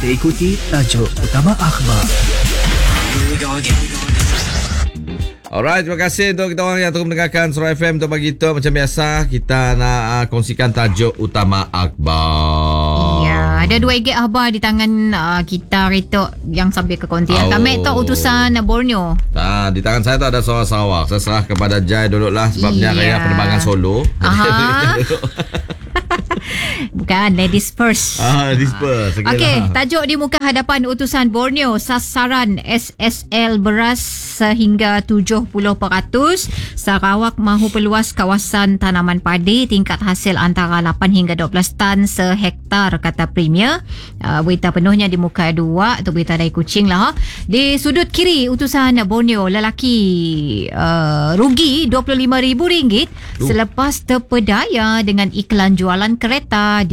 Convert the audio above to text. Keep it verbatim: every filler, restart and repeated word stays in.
Ikuti tajuk utama akhbar. Alright, terima kasih untuk kita orang yang terus mendengarkan Suara F M untuk pagi tu. Macam biasa, kita nak uh, kongsikan tajuk utama akhbar. Ya, ada dua gig akhbar di tangan uh, kita Retok yang sampai ke kontian. Oh. Kami tu utusan Borneo. Ha, di tangan saya tu ada Suara Sarawak. Saya serah kepada Jai duduklah sebabnya Iya. raya penerbangan solo. Aha. Bukan, ladies first. Ah, disperse. Okey, tajuk di muka hadapan utusan Borneo, sasaran S S L beras sehingga tujuh puluh peratus. Sarawak mahu perluas kawasan tanaman padi, tingkat hasil antara lapan hingga dua belas tan sehektar, kata Premier. Uh, berita penuhnya di muka dua, itu berita dari Kuching lah. Ha. Di sudut kiri utusan Borneo, lelaki uh, rugi dua puluh lima ribu ringgit selepas terpedaya dengan iklan jualan kereta di